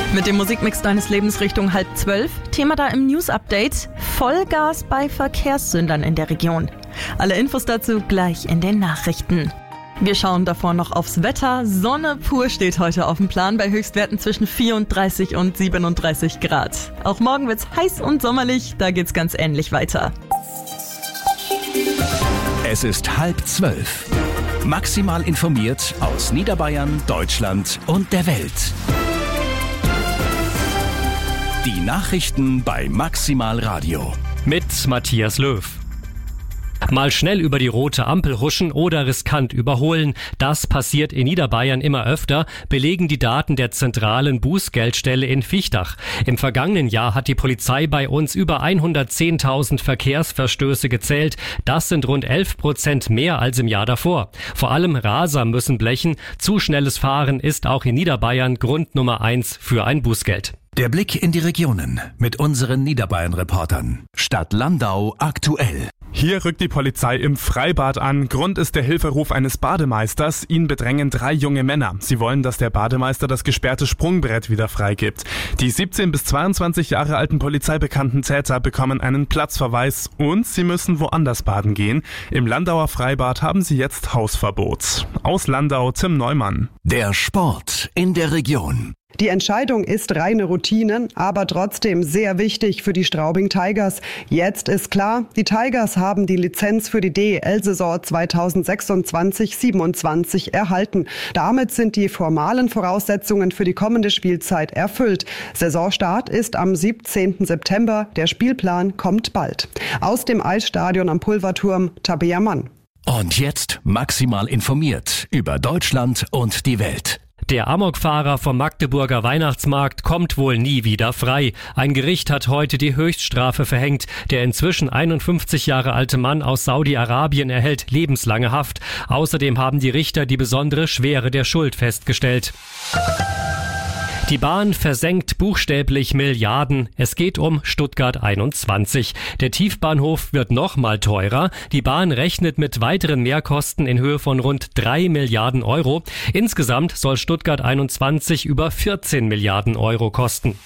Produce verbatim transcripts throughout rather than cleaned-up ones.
Mit dem Musikmix deines Lebens Richtung halb zwölf. Thema da im News-Update: Vollgas bei Verkehrssündern in der Region. Alle Infos dazu gleich in den Nachrichten. Wir schauen davor noch aufs Wetter. Sonne pur steht heute auf dem Plan bei Höchstwerten zwischen vierunddreißig und siebenunddreißig Grad. Auch morgen wird's heiß und sommerlich, da geht's ganz ähnlich weiter. Es ist halb zwölf. Maximal informiert aus Niederbayern, Deutschland und der Welt. Die Nachrichten bei Maximal Radio. Mit Matthias Löw. Mal schnell über die rote Ampel huschen oder riskant überholen. Das passiert in Niederbayern immer öfter, belegen die Daten der zentralen Bußgeldstelle in Viechtach. Im vergangenen Jahr hat die Polizei bei uns über hundertzehntausend Verkehrsverstöße gezählt. Das sind rund elf Prozent mehr als im Jahr davor. Vor allem Raser müssen blechen. Zu schnelles Fahren ist auch in Niederbayern Grund Nummer eins für ein Bußgeld. Der Blick in die Regionen mit unseren Niederbayern-Reportern. Stadt Landau aktuell. Hier rückt die Polizei im Freibad an. Grund ist der Hilferuf eines Bademeisters. Ihn bedrängen drei junge Männer. Sie wollen, dass der Bademeister das gesperrte Sprungbrett wieder freigibt. Die siebzehn bis zweiundzwanzig Jahre alten polizeibekannten Täter bekommen einen Platzverweis und sie müssen woanders baden gehen. Im Landauer Freibad haben sie jetzt Hausverbot. Aus Landau, Tim Neumann. Der Sport in der Region. Die Entscheidung ist reine Routine, aber trotzdem sehr wichtig für die Straubing Tigers. Jetzt ist klar, die Tigers haben die Lizenz für die D E L-Saison zweitausendsechsundzwanzig siebenundzwanzig erhalten. Damit sind die formalen Voraussetzungen für die kommende Spielzeit erfüllt. Saisonstart ist am siebzehnten September. Der Spielplan kommt bald. Aus dem Eisstadion am Pulverturm, Tabea Mann. Und jetzt maximal informiert über Deutschland und die Welt. Der Amokfahrer vom Magdeburger Weihnachtsmarkt kommt wohl nie wieder frei. Ein Gericht hat heute die Höchststrafe verhängt. Der inzwischen einundfünfzig Jahre alte Mann aus Saudi-Arabien erhält lebenslange Haft. Außerdem haben die Richter die besondere Schwere der Schuld festgestellt. Die Bahn versenkt buchstäblich Milliarden. Es geht um Stuttgart einundzwanzig. Der Tiefbahnhof wird noch mal teurer. Die Bahn rechnet mit weiteren Mehrkosten in Höhe von rund drei Milliarden Euro. Insgesamt soll Stuttgart einundzwanzig über vierzehn Milliarden Euro kosten.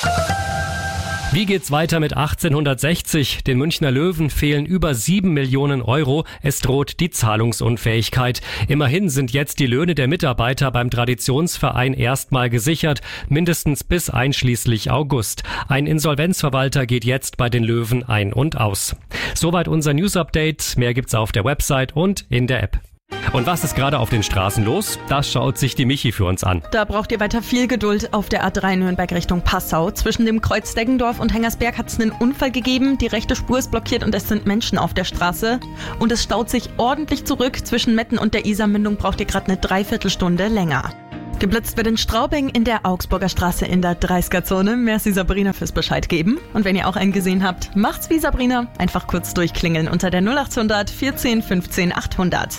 Wie geht's weiter mit achtzehnhundertsechzig? Den Münchner Löwen fehlen über sieben Millionen Euro. Es droht die Zahlungsunfähigkeit. Immerhin sind jetzt die Löhne der Mitarbeiter beim Traditionsverein erstmal gesichert, mindestens bis einschließlich August. Ein Insolvenzverwalter geht jetzt bei den Löwen ein und aus. Soweit unser News-Update. Mehr gibt's auf der Website und in der App. Und was ist gerade auf den Straßen los? Das schaut sich die Michi für uns an. Da braucht ihr weiter viel Geduld auf der A drei Nürnberg Richtung Passau. Zwischen dem Kreuz Deggendorf und Hengersberg hat es einen Unfall gegeben. Die rechte Spur ist blockiert und es sind Menschen auf der Straße. Und es staut sich ordentlich zurück. Zwischen Metten und der Isarmündung braucht ihr gerade eine Dreiviertelstunde länger. Geblitzt wird in Straubing in der Augsburger Straße in der dreißiger-Zone. Merci Sabrina fürs Bescheid geben. Und wenn ihr auch einen gesehen habt, macht's wie Sabrina. Einfach kurz durchklingeln unter der null achthundert vierzehn fünfzehn achthundert.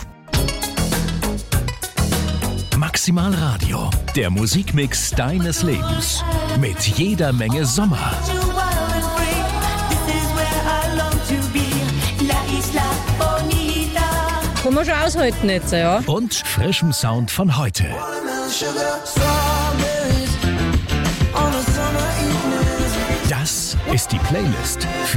Maximal Radio, der Musikmix deines Lebens. Mit jeder Menge Sommer. Kann man schon aushalten jetzt, ja. Und frischem Sound von heute. Das ist die Playlist für